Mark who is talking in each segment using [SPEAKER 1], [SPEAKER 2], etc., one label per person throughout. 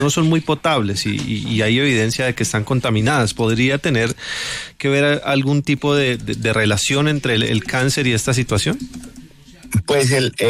[SPEAKER 1] no son muy potables y hay evidencia de que están contaminadas. ¿Podría tener que ver algún tipo de relación entre el cáncer y esta situación?
[SPEAKER 2] Pues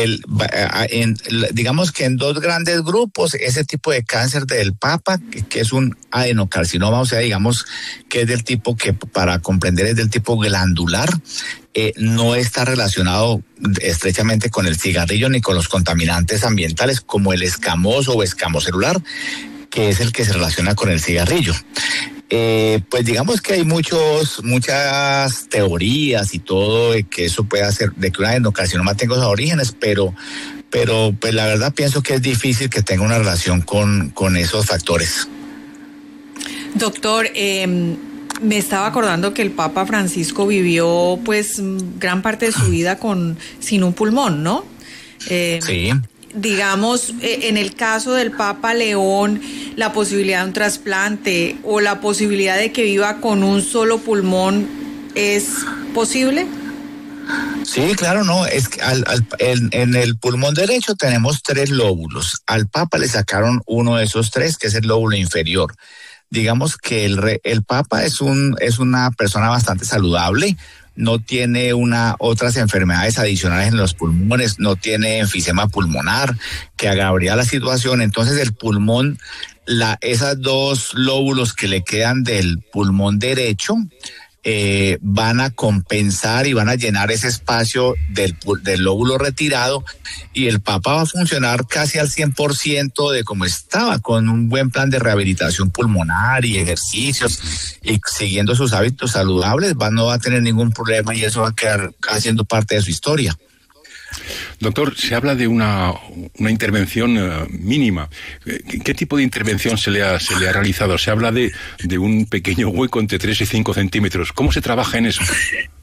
[SPEAKER 2] digamos que en dos grandes grupos, ese tipo de cáncer del papa, que es un adenocarcinoma, o sea, digamos que es del tipo que, para comprender, es del tipo glandular, no está relacionado estrechamente con el cigarrillo ni con los contaminantes ambientales como el escamoso o escamocelular, que es el que se relaciona con el cigarrillo. Pues digamos que hay muchas teorías y todo de que eso puede hacer, de que una adenocarcinoma tenga esos orígenes, pero pues la verdad pienso que es difícil que tenga una relación con esos factores.
[SPEAKER 3] Doctor, me estaba acordando que el Papa Francisco vivió pues gran parte de su vida sin un pulmón, ¿no?
[SPEAKER 2] Sí.
[SPEAKER 3] Digamos, en el caso del Papa León, la posibilidad de un trasplante o la posibilidad de que viva con un solo pulmón, ¿es posible?
[SPEAKER 2] Sí, claro, no, es que en el pulmón derecho tenemos 3 lóbulos. Al Papa le sacaron uno de esos 3, que es el lóbulo inferior. Digamos que el Papa es una persona bastante saludable, no tiene otras enfermedades adicionales en los pulmones, no tiene enfisema pulmonar que agravaría la situación. Entonces el pulmón, esas 2 lóbulos que le quedan del pulmón derecho, van a compensar y van a llenar ese espacio del lóbulo retirado, y el Papa va a funcionar casi al 100% de como estaba, con un buen plan de rehabilitación pulmonar y ejercicios, y siguiendo sus hábitos saludables, no va a tener ningún problema, y eso va a quedar haciendo parte de su historia.
[SPEAKER 4] Doctor, se habla de una intervención mínima. ¿Qué tipo de intervención se le ha realizado? Se habla de un pequeño hueco entre 3 y 5 centímetros. ¿Cómo se trabaja en eso?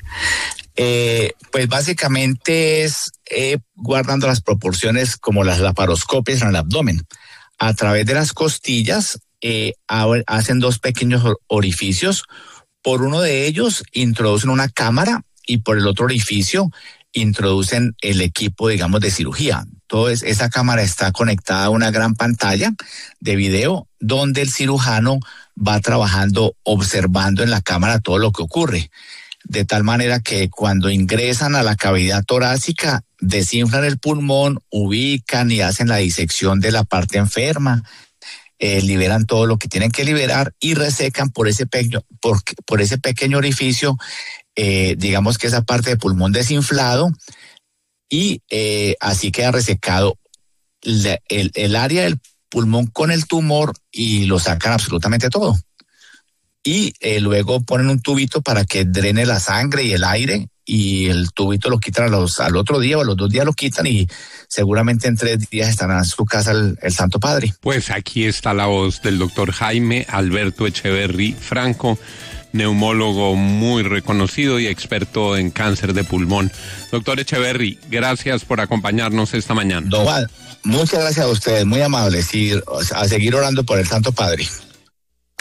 [SPEAKER 2] Pues básicamente es guardando las proporciones como las laparoscopias en el abdomen. A través de las costillas hacen 2 pequeños orificios. Por uno de ellos introducen una cámara y por el otro orificio introducen el equipo, digamos, de cirugía. Entonces, esa cámara está conectada a una gran pantalla de video donde el cirujano va trabajando, observando en la cámara todo lo que ocurre. De tal manera que cuando ingresan a la cavidad torácica, desinflan el pulmón, ubican y hacen la disección de la parte enferma, liberan todo lo que tienen que liberar y resecan por ese pequeño orificio, digamos que esa parte de pulmón desinflado, y así queda resecado el área del pulmón con el tumor y lo sacan absolutamente todo. Y luego ponen un tubito para que drene la sangre y el aire, y el tubito lo quitan al otro día o a los 2 días lo quitan, y seguramente en 3 días estará en su casa el Santo Padre.
[SPEAKER 5] Pues aquí está la voz del doctor Jaime Alberto Echeverry Franco, neumólogo muy reconocido y experto en cáncer de pulmón. Doctor Echeverry, gracias por acompañarnos esta mañana.
[SPEAKER 2] Muchas gracias a ustedes, muy amables, y a seguir orando por el Santo Padre.